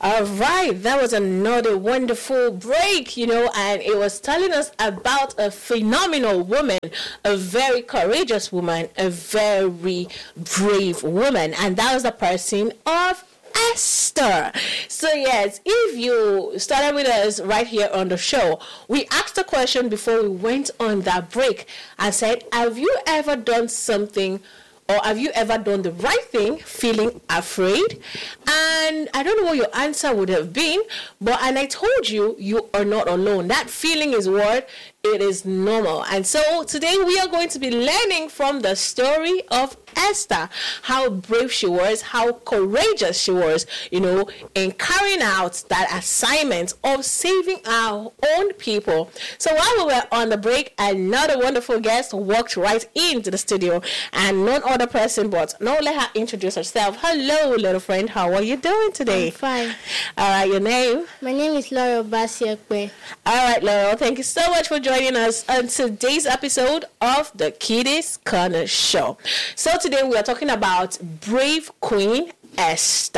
All right, that was another wonderful break, and it was telling us about a phenomenal woman, a very courageous woman, a very brave woman, and that was the person of Esther. So yes, if you started with us right here on the show, we asked a question before we went on that break and said, have you ever done something or have you ever done the right thing feeling afraid? And I don't know what your answer would have been, and I told you, you are not alone. That feeling is what? It is normal. And so today we are going to be learning from the story of Esther, how brave she was, how courageous she was, in carrying out that assignment of saving our own people. So while we were on the break, another wonderful guest walked right into the studio, and none other person but, no, let her introduce herself. Hello, little friend. How are you doing today? I'm fine. All right, your name? My name is Laurel Basiekwe. All right, Laurel, thank you so much for joining us on today's episode of the Kiddies Corner Show. So today we are talking about brave Queen Esther.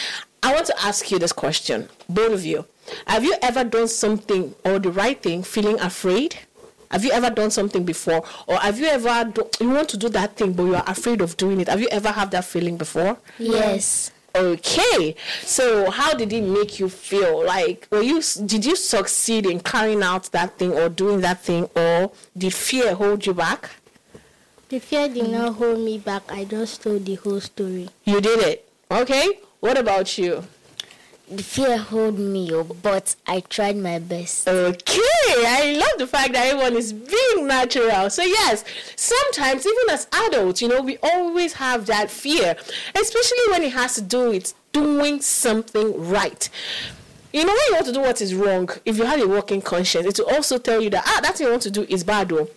I want to ask you this question, both of you. Have you ever done something or the right thing feeling afraid? Have you ever done something before? Or have you ever, you want to do that thing but you are afraid of doing it? Have you ever had that feeling before? Yes. Okay, so how did it make you feel? Like, did you succeed in carrying out that thing or doing that thing, or did fear hold you back? The fear did not hold me back. I just told the whole story. You did it. Okay, what about you? The fear held me, but I tried my best. Okay, I love the fact that everyone is being natural. So yes, sometimes even as adults, we always have that fear, especially when it has to do with doing something right. When you want to do what is wrong, if you have a working conscience, it will also tell you that, that thing you want to do is bad. But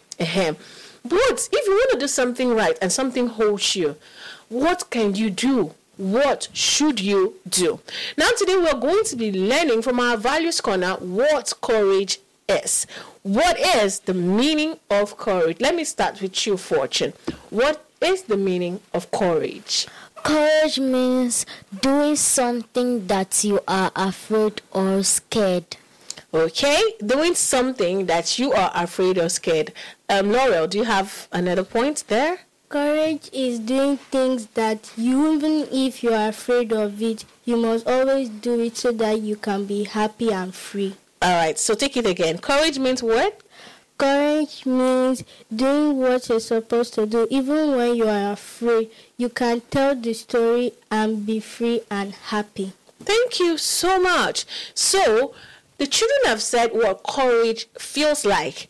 if you want to do something right and something holds you, what can you do? What should you do? Now today we're going to be learning from our values corner what courage is. What is the meaning of courage? Let me start with you, Fortune. What is the meaning of courage? Courage means doing something that you are afraid or scared. Okay, doing something that you are afraid or scared. Laurel, do you have another point there? Courage is doing things that even if you are afraid of it, you must always do it so that you can be happy and free. All right, so take it again. Courage means what? Courage means doing what you're supposed to do. Even when you are afraid, you can tell the story and be free and happy. Thank you so much. So, the children have said what courage feels like,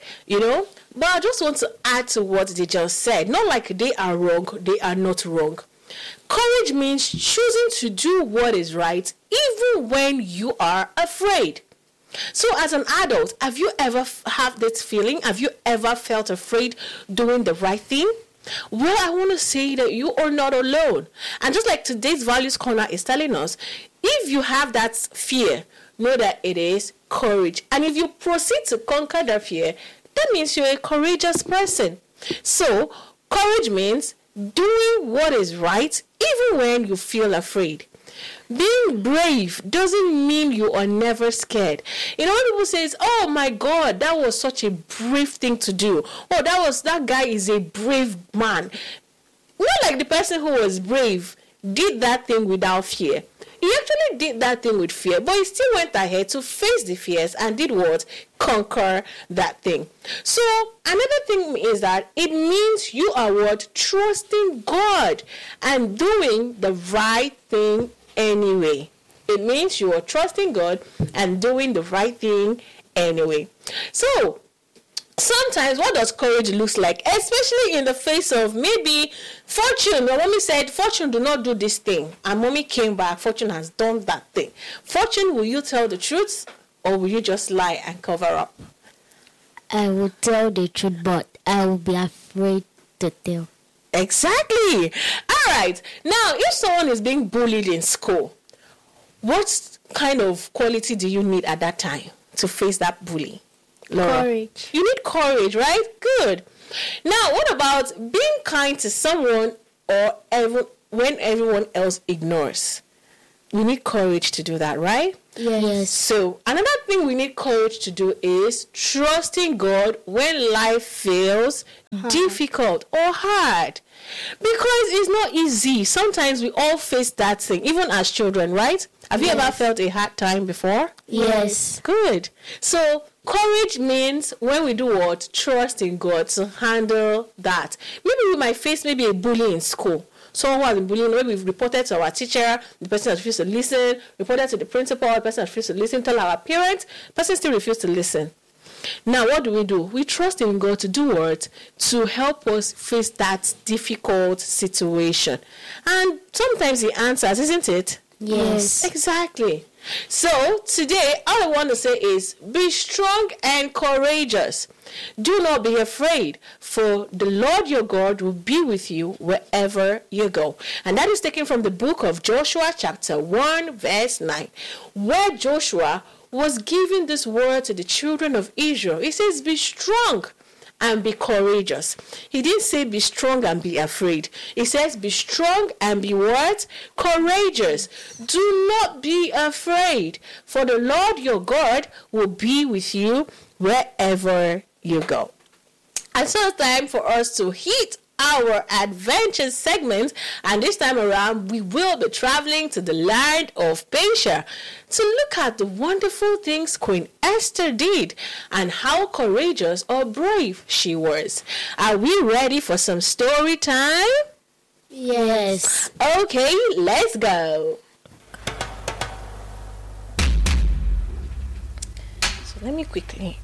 But I just want to add to what they just said. Not like they are wrong, they are not wrong. Courage means choosing to do what is right even when you are afraid. So as an adult, have you ever had this feeling? Have you ever felt afraid doing the right thing? Well, I want to say that you are not alone. And just like today's Values Corner is telling us, if you have that fear, know that it is courage. And if you proceed to conquer that fear, that means you're a courageous person. So, courage means doing what is right even when you feel afraid. Being brave doesn't mean you are never scared. When people say, oh my God, that was such a brave thing to do. Oh, that guy is a brave man. Not like the person who was brave did that thing without fear. He actually did that thing with fear, but he still went ahead to face the fears and did what? Conquer that thing. So another thing is that it means you are what? Trusting God and doing the right thing anyway. It means you are trusting God and doing the right thing anyway. So sometimes what does courage look like, especially in the face of maybe Fortune? Your mommy said, Fortune, do not do this thing, and mommy came back, Fortune has done that thing. Fortune, will you tell the truth or will you just lie and cover up? I will tell the truth, but I will be afraid to tell. Exactly. All right, now if someone is being bullied in school, what kind of quality do you need at that time to face that bully? Laura? Courage. You need courage, right? Good. Now, what about being kind to someone or when everyone else ignores? we need courage to do that, right? Yes. So another thing we need courage to do is trusting God when life feels difficult or hard. Because it's not easy. Sometimes we all face that thing, even as children, right? Have you ever felt a hard time before? Yes. Good. So courage means when we do what? Trust in God to handle that. Maybe we might face maybe a bully in school. Someone who has been bullying, maybe we've reported to our teacher, the person has refused to listen, reported to the principal, the person has refused to listen, tell our parents, the person still refused to listen. Now, what do? We trust in God to do what? To help us face that difficult situation. And sometimes He answers, isn't it? Yes. Exactly. So, today, all I want to say is, be strong and courageous. Do not be afraid, for the Lord your God will be with you wherever you go. And that is taken from the book of Joshua chapter 1 verse 9, where Joshua was giving this word to the children of Israel. He says, be strong and be courageous. He didn't say be strong and be afraid. He says be strong and be what? Courageous. Do not be afraid, for the Lord your God will be with you wherever you go. And so it's time for us to hit our adventure segment, and this time around we will be traveling to the land of Persia to look at the wonderful things Queen Esther did and how courageous or brave she was. Are we ready for some story time? Yes. Okay, let's go. So let me quickly